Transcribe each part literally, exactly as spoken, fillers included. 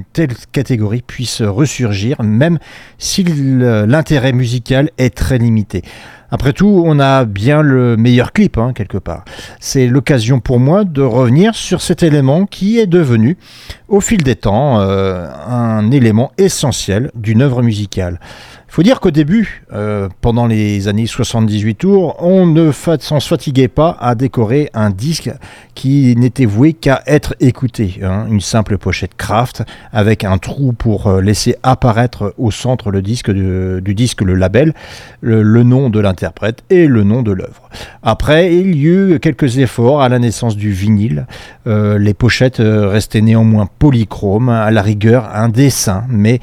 telle catégorie puisse ressurgir, même si l'intérêt musical est très limité. Après tout, on a bien le meilleur clip, hein, quelque part. C'est l'occasion pour moi de revenir sur cet élément qui est devenu, au fil des temps, euh, un élément essentiel d'une œuvre musicale. Il faut dire qu'au début, euh, pendant les années soixante-dix-huit tours, on ne fa- s'en fatiguait pas à décorer un disque qui n'était voué qu'à être écouté. Hein. Une simple pochette Kraft avec un trou pour euh, laisser apparaître au centre le disque de, du disque, le label, le, le nom de l'interprète et le nom de l'œuvre. Après, il y eut quelques efforts à la naissance du vinyle. Euh, les pochettes restaient néanmoins polychromes, à la rigueur un dessin, mais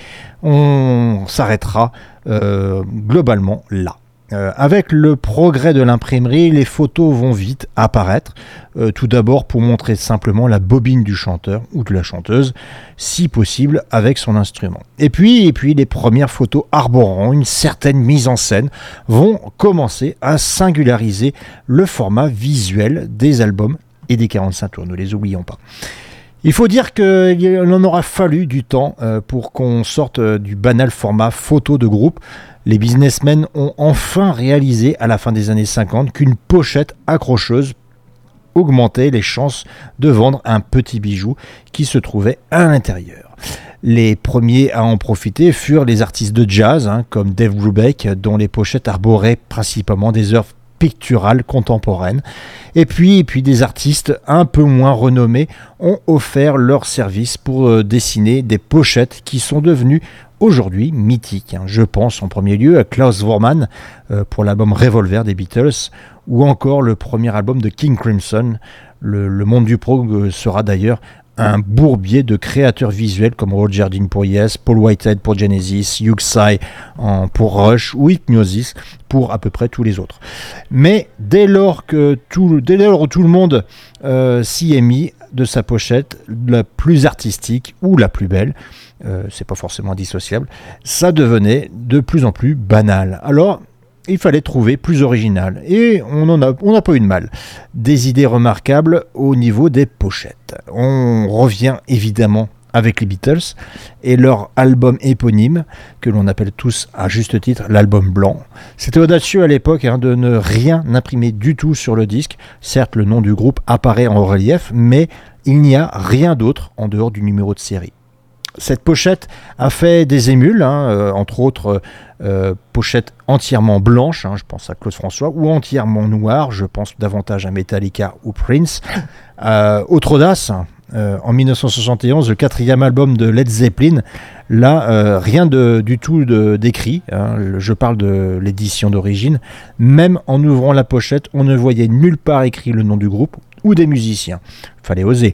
on s'arrêtera euh, globalement là. Euh, avec le progrès de l'imprimerie, les photos vont vite apparaître, euh, tout d'abord pour montrer simplement la bobine du chanteur ou de la chanteuse, si possible avec son instrument. Et puis, et puis les premières photos arborant une certaine mise en scène vont commencer à singulariser le format visuel des albums et des quarante-cinq tours, ne les oublions pas. Il faut dire qu'il en aura fallu du temps pour qu'on sorte du banal format photo de groupe. Les businessmen ont enfin réalisé à la fin des années cinquante qu'une pochette accrocheuse augmentait les chances de vendre un petit bijou qui se trouvait à l'intérieur. Les premiers à en profiter furent les artistes de jazz, hein, comme Dave Brubeck, dont les pochettes arboraient principalement des œuvres picturales contemporaines. Et puis, et puis des artistes un peu moins renommés ont offert leur service pour euh, dessiner des pochettes qui sont devenues aujourd'hui mythiques. Je pense en premier lieu à Klaus Voormann euh, pour l'album Revolver des Beatles, ou encore le premier album de King Crimson. Le, le monde du prog sera d'ailleurs un bourbier de créateurs visuels comme Roger Dean pour Yes, Paul Whitehead pour Genesis, Hugh Tsai pour Rush ou Hypnosis pour à peu près tous les autres. Mais dès lors, que tout, dès lors où tout le monde euh, s'y est mis de sa pochette, la plus artistique ou la plus belle, euh, c'est pas forcément dissociable, ça devenait de plus en plus banal. Alors, il fallait trouver plus original, et on en a, on n'a pas eu de mal. Des idées remarquables au niveau des pochettes. On revient évidemment avec les Beatles et leur album éponyme, que l'on appelle tous à juste titre l'album blanc. C'était audacieux à l'époque hein, de ne rien imprimer du tout sur le disque. Certes, le nom du groupe apparaît en relief, mais il n'y a rien d'autre en dehors du numéro de série. Cette pochette a fait des émules, hein, euh, entre autres euh, pochettes entièrement blanches, hein, je pense à Claude François, ou entièrement noires, je pense davantage à Metallica ou Prince. Euh, autre audace, euh, en dix-neuf cent soixante et onze, le quatrième album de Led Zeppelin, là, euh, rien de, du tout de, d'écrit, hein, je parle de l'édition d'origine, même en ouvrant la pochette, on ne voyait nulle part écrit le nom du groupe ou des musiciens, fallait oser.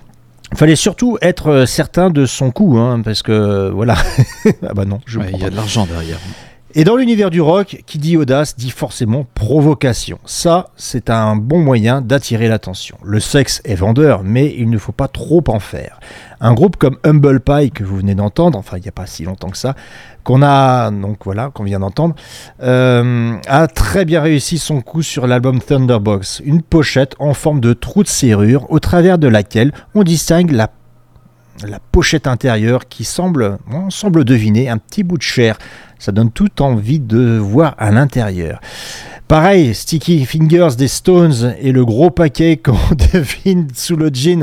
Il fallait surtout être certain de son coût, hein, parce que voilà. ah bah non, je ouais, il y a de l'argent derrière. Et dans l'univers du rock, qui dit audace dit forcément provocation. Ça, c'est un bon moyen d'attirer l'attention. Le sexe est vendeur, mais il ne faut pas trop en faire. Un groupe comme Humble Pie, que vous venez d'entendre, enfin il n'y a pas si longtemps que ça, qu'on a, donc voilà, qu'on vient d'entendre, euh, a très bien réussi son coup sur l'album Thunderbox, une pochette en forme de trou de serrure, au travers de laquelle on distingue la la pochette intérieure qui semble, on semble deviner un petit bout de chair. Ça donne tout envie de voir à l'intérieur. Pareil, Sticky Fingers des Stones et le gros paquet qu'on devine sous le jean.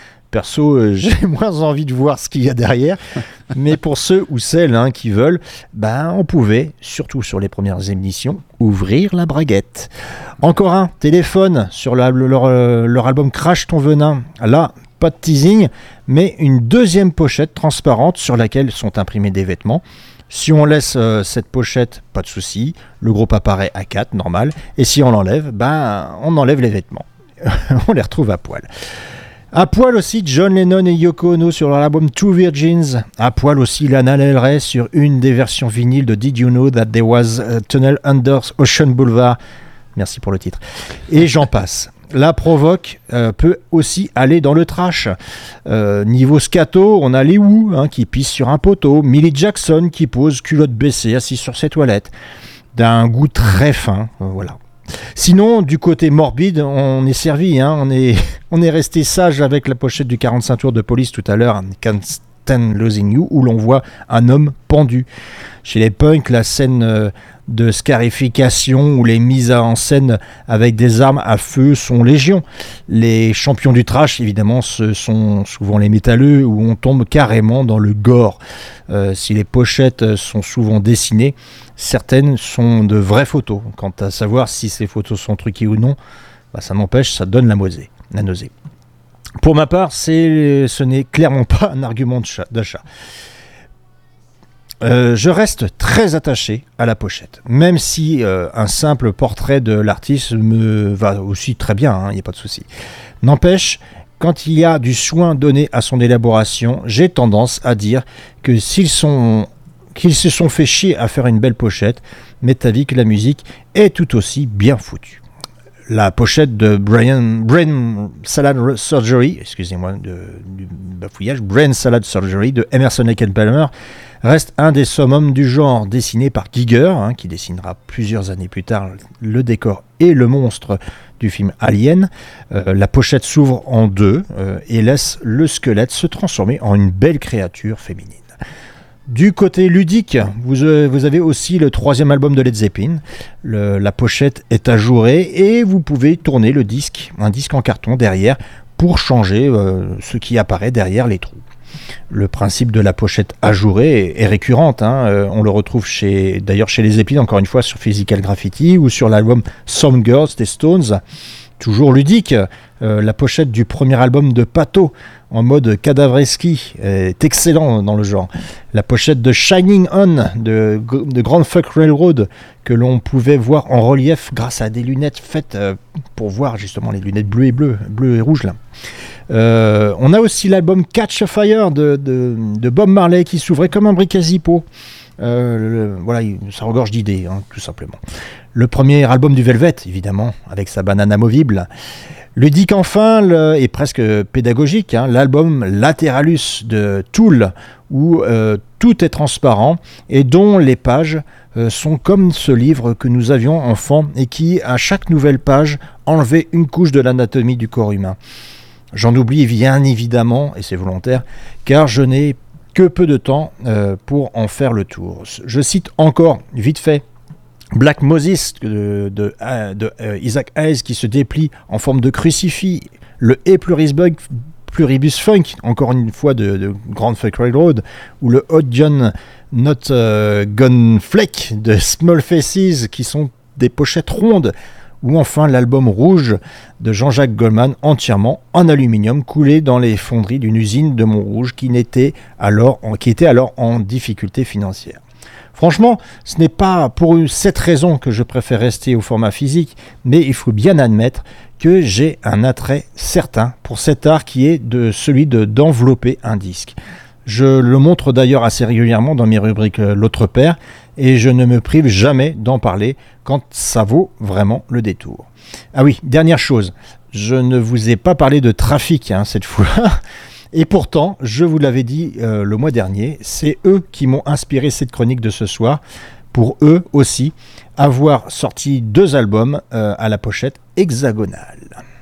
Perso, j'ai moins envie de voir ce qu'il y a derrière. Mais pour ceux ou celles hein, qui veulent, ben, on pouvait, surtout sur les premières émissions, ouvrir la braguette. Encore un téléphone sur la, leur, leur album Crash ton venin. Là, pas de teasing, mais une deuxième pochette transparente sur laquelle sont imprimés des vêtements. Si on laisse euh, cette pochette, pas de souci, le groupe apparaît à quatre, normal. Et si on l'enlève, ben, on enlève les vêtements. On les retrouve à poil. À poil aussi John Lennon et Yoko Ono sur leur album Two Virgins. À poil aussi Lana Del Rey sur une des versions vinyles de Did You Know That There Was a Tunnel Under Ocean Boulevard. Merci pour le titre. Et j'en passe. La provoque euh, peut aussi aller dans le trash. Euh, niveau scato, on a les Who hein, qui pissent sur un poteau, Millie Jackson qui pose culotte baissée assis sur ses toilettes, d'un goût très fin. Euh, voilà. Sinon, du côté morbide, on est servi. Hein, on est, on est resté sage avec la pochette du quarante-cinq tours de Police tout à l'heure. Can't Ten Losing You, où l'on voit un homme pendu. Chez les punks, la scène euh, de scarification ou les mises en scène avec des armes à feu sont légion. Les champions du trash, évidemment, ce sont souvent les métalleux, où on tombe carrément dans le gore. Euh, si les pochettes sont souvent dessinées, certaines sont de vraies photos. Quant à savoir si ces photos sont truquées ou non, bah, ça n'empêche, ça donne la nausée. La nausée. Pour ma part, c'est, ce n'est clairement pas un argument d'achat. Euh, je reste très attaché à la pochette, même si euh, un simple portrait de l'artiste me va aussi très bien, il n'y a pas de souci. N'empêche, quand il y a du soin donné à son élaboration, j'ai tendance à dire que s'ils sont, qu'ils se sont fait chier à faire une belle pochette, m'est avis que la musique est tout aussi bien foutue. La pochette de Brian, Brain Salad Surgery, excusez-moi de, du bafouillage, Brain Salad Surgery de Emerson Lake and Palmer reste un des summums du genre, dessiné par Giger, hein, qui dessinera plusieurs années plus tard le décor et le monstre du film Alien. Euh, la pochette s'ouvre en deux euh, et laisse le squelette se transformer en une belle créature féminine. Du côté ludique, vous, euh, vous avez aussi le troisième album de Led Zeppelin. Le, la pochette est ajourée et vous pouvez tourner le disque, un disque en carton derrière, pour changer euh, ce qui apparaît derrière les trous. Le principe de la pochette ajourée est, est récurrente. Hein. Euh, on le retrouve chez, d'ailleurs chez les Zeppelin, encore une fois, sur Physical Graffiti ou sur l'album Some Girls des Stones. Toujours ludique, euh, la pochette du premier album de Pato, en mode cadavreski, est excellent dans le genre. La pochette de Shining On de, de Grand Funk Railroad, que l'on pouvait voir en relief grâce à des lunettes faites euh, pour voir justement les lunettes bleues et bleues, bleues et rouges là. Euh, on a aussi l'album Catch a Fire de, de, de Bob Marley qui s'ouvrait comme un brick à Zippo. Euh, le, voilà, ça regorge d'idées, hein, tout simplement. Le premier album du Velvet, évidemment, avec sa banane amovible. Ludique enfin le, et presque pédagogique, hein, l'album Lateralus de Tool, où euh, tout est transparent et dont les pages euh, sont comme ce livre que nous avions enfant et qui, à chaque nouvelle page, enlevait une couche de l'anatomie du corps humain. J'en oublie bien évidemment, et c'est volontaire, car je n'ai que peu de temps euh, pour en faire le tour. Je cite encore, vite fait, Black Moses de, de, de, de euh, Isaac Hayes qui se déplie en forme de crucifix, le E Pluribus, Pluribus Funk, encore une fois de, de Grand Funk Railroad, ou le Hot John Not uh, Gun Fleck de Small Faces qui sont des pochettes rondes, ou enfin l'album Rouge de Jean-Jacques Goldman entièrement en aluminium coulé dans les fonderies d'une usine de Montrouge qui, n'était alors, qui était alors en difficulté financière. Franchement, ce n'est pas pour cette raison que je préfère rester au format physique, mais il faut bien admettre que j'ai un attrait certain pour cet art qui est de celui de, d'envelopper un disque. Je le montre d'ailleurs assez régulièrement dans mes rubriques L'autre père, et je ne me prive jamais d'en parler quand ça vaut vraiment le détour. Ah oui, dernière chose, je ne vous ai pas parlé de trafic hein, cette fois. Et pourtant, je vous l'avais dit euh, le mois dernier, c'est eux qui m'ont inspiré cette chronique de ce soir. Pour eux aussi, avoir sorti deux albums euh, à la pochette hexagonale.